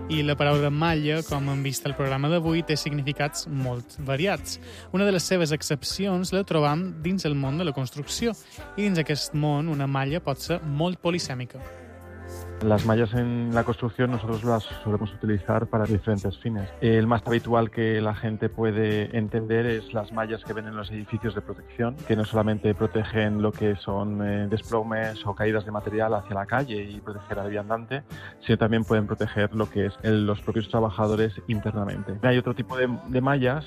I la paraula malla, com hem vist al programa d'avui, té significats molt variats. Una de les seves accepcions la trobam dins el món de la construcció, i dins aquest món una malla pot ser molt polisèmica. Las mallas en la construcción nosotros las solemos utilizar para diferentes fines. El más habitual que la gente puede entender es las mallas que ven en los edificios de protección, que no solamente protegen lo que son desplomes o caídas de material hacia la calle y proteger al viandante, sino también pueden proteger lo que es los propios trabajadores internamente. Hay otro tipo de mallas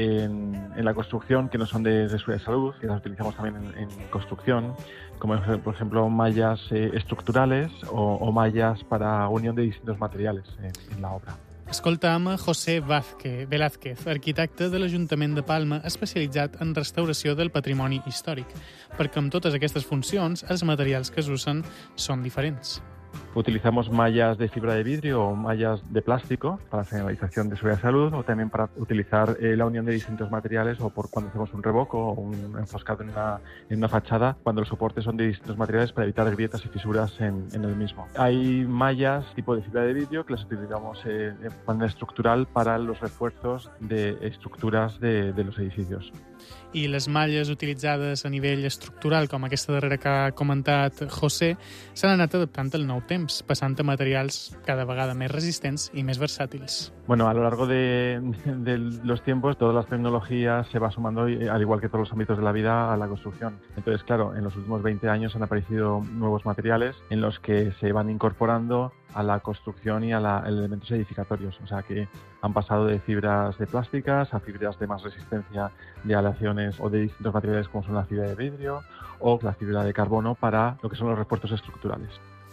en la construcción que no son de seguridad y salud, que las utilizamos también en construcción, como por ejemplo mallas estructurales o mallas para unión de distintos materiales en la obra. Escoltam a José Velázquez, arquitecte de l'Ajuntament de Palma especialitzat en restauració del patrimoni històric, perquè amb totes aquestes funcions els materials que s'usen són diferents. Utilizamos mallas de fibra de vidrio o mallas de plástico para señalización de seguridad y salud, o también para utilizar la unión de distintos materiales, o por cuando hacemos un revoco o un enfoscado en una fachada, cuando los soportes son de distintos materiales para evitar grietas y fisuras en el mismo. Hay mallas tipo de fibra de vidrio que las utilizamos de manera estructural para los refuerzos de estructuras de los edificios. I les malles utilitzades a nivell estructural, com aquesta darrera que ha comentat José, s'han anat adaptant al nou temps, passant a materials cada vegada més resistents i més versàtils. Bueno, a lo largo de los tiempos, todas las tecnologías se va sumando, al igual que todos los ámbitos de la vida, a la construcción. Entonces, claro, en los últimos 20 años han aparecido nuevos materiales en los que se van incorporando a la construcción y a elementos edificatorios. O sea que han pasado de fibras de plásticas a fibras de más resistencia de aleaciones o de distintos materiales como son la fibra de vidrio o la fibra de carbono para lo que son los refuerzos estructurales.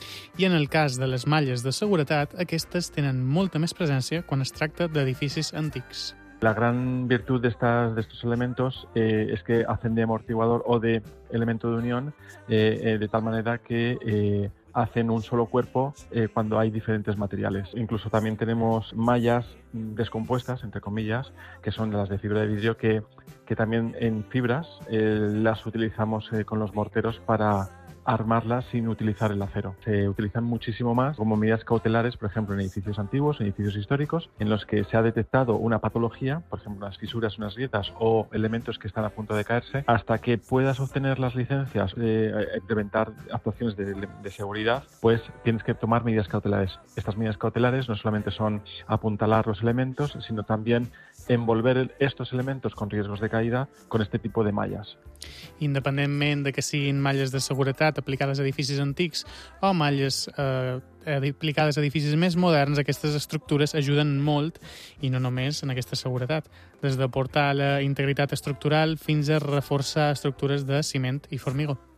I en el cas de les malles de seguretat, aquestes tenen molta més presència quan es tracta d'edificis antics. La gran virtud de estos elementos es que hacen de amortiguador o de elemento de unión de tal manera que hacen un solo cuerpo cuando hay diferentes materiales. Incluso también tenemos mallas descompuestas, entre comillas, que son las de fibra de vidrio, que también en fibras las utilizamos con los morteros para armarlas sin utilizar el acero. Se utilizan muchísimo más como medidas cautelares, por ejemplo, en edificios antiguos, en edificios históricos, en los que se ha detectado una patología, por ejemplo, unas fisuras, unas grietas o elementos que están a punto de caerse. Hasta que puedas obtener las licencias de implementar actuaciones de seguridad, pues tienes que tomar medidas cautelares. Estas medidas cautelares no solamente son apuntalar los elementos, sino también envolver estos elementos con riesgos de caída con este tipo de mallas. Independentment de que siguin malles de seguretat aplicades a edificis antics o malles aplicades a edificis més moderns, aquestes estructures ajuden molt, i no només en aquesta seguretat, des de portar la integritat estructural fins a reforçar estructures de ciment i formigó.